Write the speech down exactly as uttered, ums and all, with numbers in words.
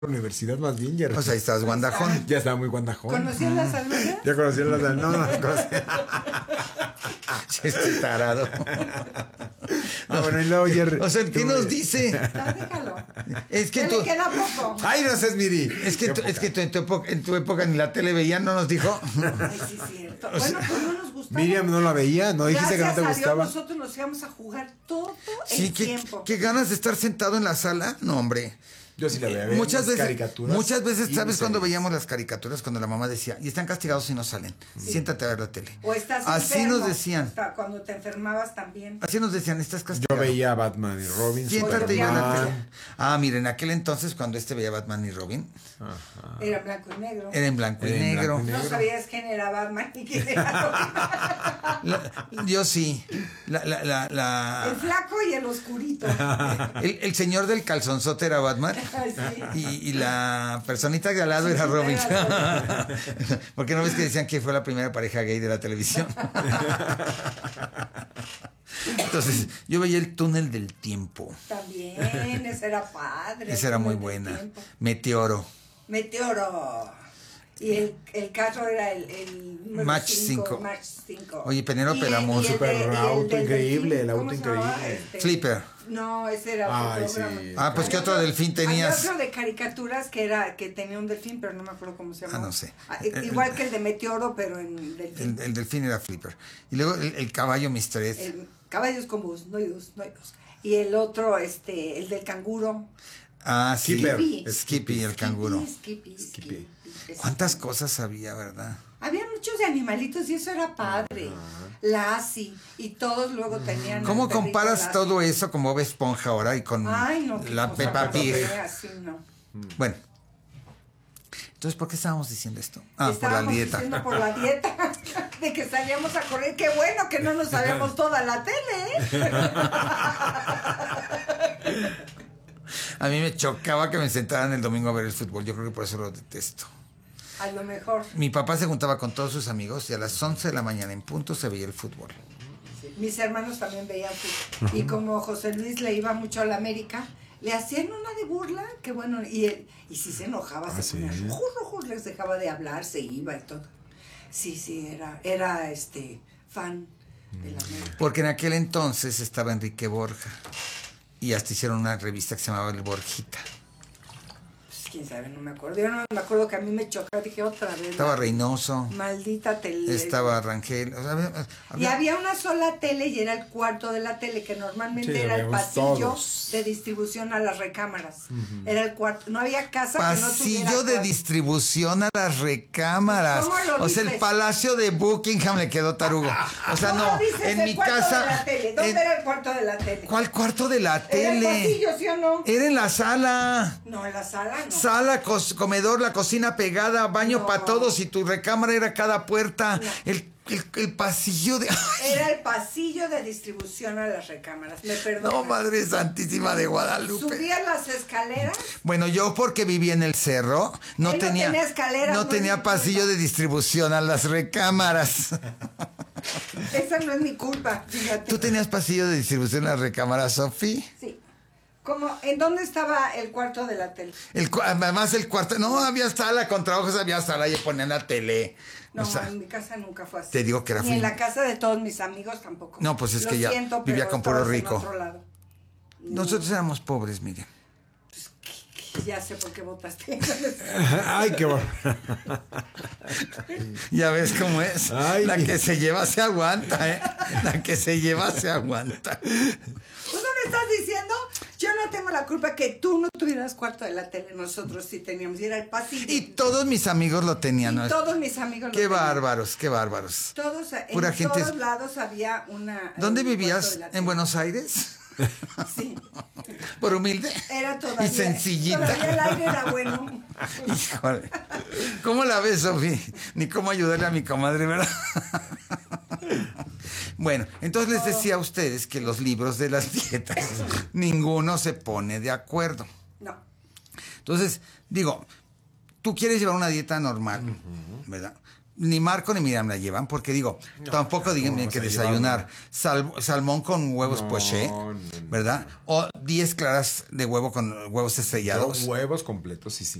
universidad más bien, ya. O sea, ahí estabas guandajón. Ya estaba muy guandajón. ¿Conocías las almejas? Ya conocías las almejas. No, no las conocía. Este tarado. Ah, bueno, y luego Jerry. O sea, ¿qué nos dice? No, déjalo. Es que Ya tú... le queda poco. Ay, no seas Miri. Es que, tú, es que tú en, tu época, en tu época ni la tele veían, ¿no nos dijo? Ay, sí, es cierto. Bueno, pues no nos gustaba. Miriam no la veía, no dijiste Gracias que no te a Dios, gustaba. nosotros nos íbamos a jugar todo Sí, el ¿qué, tiempo. qué ganas de estar sentado en la sala. No, hombre. Yo sí la veía. veía Muchas las veces, caricaturas muchas veces, y ¿sabes mis cuando series. veíamos las caricaturas? Cuando la mamá decía, y están castigados si no salen. Sí. Siéntate a ver la tele. O estás Así enfermo. nos decían. Hasta cuando te enfermabas también. Así nos decían, estás Yo castigado. veía a Batman y Robin. Siéntate y ve la Superman. tele. Ah, mira, en aquel entonces, cuando este veía Batman y Robin, Ajá. Era blanco y negro. era en blanco y Era en negro. blanco y No negro. sabías quién era Batman y quién era La- yo sí. La, la, la, la- el flaco y el oscurito. el, el señor del calzonzote era Batman. Ay, sí. Y, y la personita de al lado era Robin. Era Porque no ves que decían que fue la primera pareja gay de la televisión. Entonces, yo veía el túnel del tiempo. También, esa era padre. Esa era el muy túnel del buena. tiempo. Meteoro. Meteoro. Y el, el carro era el, el número Match cinco, cinco. Match cinco. Oye, Penélope Y el- Lamour, y el súper de- y el auto del increíble, delfín, el ¿cómo auto se llamaba? increíble. Este, Flipper. No, ese era Ay, otro programa. sí. Ah, pues ¿qué Había otro delfín tenías? Había otro de caricaturas que era que tenía un delfín, pero no me acuerdo cómo se llamaba. Ah, no sé. Ah, i- igual que el de Meteoro, pero en delfín. El, el delfín era Flipper. Y luego el, el caballo mister Ed. El caballos con bus, no hay dos, no hay dos. Y el otro, este, el del canguro. Ah, sí. Skipper. Skippy, el canguro. Skippy, Skippy, Skippy. Skippy. ¿Cuántas cosas había, verdad? Había muchos de animalitos y eso era padre. Lassie. Y todos luego tenían. ¿Cómo el perrito comparas Lassie. todo eso con Bob Esponja ahora y con Ay, no, qué la cosa Peppa tan Pig? fea, sí, no. Bueno. Entonces, ¿por qué estábamos diciendo esto? Ah, por la Estábamos dieta. diciendo por la dieta. De que salíamos a correr. Qué bueno que no nos sabíamos toda la tele, ¿eh? A mí me chocaba que me sentaran el domingo a ver el fútbol. Yo creo que por eso lo detesto. A lo mejor. Mi papá se juntaba con todos sus amigos y a las once de la mañana en punto se veía el fútbol. Mis hermanos también veían fútbol. Y como José Luis le iba mucho a la América, le hacían una de burla, que bueno, y él, y si se enojaba, Ah, se ponía ¿sí? rojo, rojo, les dejaba de hablar, se iba y todo. Sí, sí, era, era este fan de la América. Porque en aquel entonces estaba Enrique Borja y hasta hicieron una revista que se llamaba El Borjita. Pues quién sabe, no me acuerdo. Yo no me acuerdo que a mí me chocaba, dije otra vez. Estaba la Reynoso, Maldita tele. estaba Rangel. O sea, había- Y había- había una sola tele y era el cuarto de la tele, que normalmente Sí, era el habíamos pasillo todos. de distribución a las recámaras. Era el cuarto. No había casa que no tuviera Pasillo de cuarto. distribución a las recámaras. ¿Cómo lo O sea, el dices? palacio de Buckingham le quedó tarugo. O sea, ¿Cómo no, dices en el mi cuarto casa. de la tele? ¿Dónde en- era el cuarto de la tele? ¿Cuál cuarto de la ¿Era el tele? pasillo, sí o no? Era en la sala. No, en la sala no. Sala, cos- comedor, la cocina pegada, baño No. para todos y tu recámara era cada puerta. No. El, el, el pasillo de... ¡Ay! Era el pasillo de distribución a las recámaras. Me perdonas. No, Madre Santísima de Guadalupe. Subía las escaleras. Bueno, yo porque vivía en el cerro, no Él no tenía, tenía escaleras, no no tenía es mi pasillo culpa. de distribución a las recámaras. Esa no es mi culpa, fíjate. ¿Tú tenías pasillo de distribución a las recámaras, Sofi? Sí. Como, ¿en dónde estaba el cuarto de la tele? El, cu- además el cuarto, no, había sala, con trabajos había sala y ponían la tele. No, O sea, en mi casa nunca fue así. te digo que era Ni fin- en la casa de todos mis amigos tampoco. No, pues es Lo que ya siento, vivía pero con puro estabas en rico. otro lado. nosotros éramos pobres, miren. Ya sé por qué votaste. Ay, qué bueno. Ya ves cómo es. Ay. La que se lleva se aguanta, ¿eh? La que se lleva se aguanta. ¿Tú no me estás diciendo? Yo no tengo la culpa que tú no tuvieras cuarto de la tele. Nosotros sí teníamos. Y era el pasillo. Y todos mis amigos lo tenían, Y ¿no? todos mis amigos lo Qué tenían. bárbaros, qué bárbaros. Todos, Pura en gente- todos lados había una... ¿Dónde un vivías? cuarto de la ¿En tele. Buenos Aires? Sí. Por humilde. Era todavía... Y sencillita. Todavía el aire era bueno. Híjole. ¿Cómo la ves, Sofía? Ni cómo ayudarle a mi comadre, ¿verdad? Bueno, entonces les decía a ustedes que los libros de las dietas, ninguno se pone de acuerdo. No. Entonces, digo, tú quieres llevar una dieta normal, ¿verdad? ni Marco ni Miriam la llevan, porque digo, No, tampoco ¿cómo díganme vas que a desayunar sal- salmón con huevos No, poché, no, no. ¿verdad? O diez claras de huevo con huevos Yo estrellados. huevos completos y sin